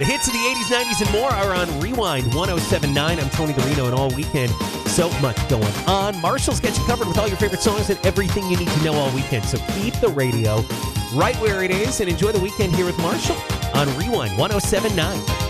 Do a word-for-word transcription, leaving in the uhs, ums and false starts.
The hits of the eighties, nineties, and more are on Rewind one oh seven point nine. I'm Tony the Reno, and all weekend, so much going on. Marshall's got you covered with all your favorite songs and everything you need to know all weekend. So keep the radio right where it is and enjoy the weekend here with Marshall on Rewind one oh seven point nine.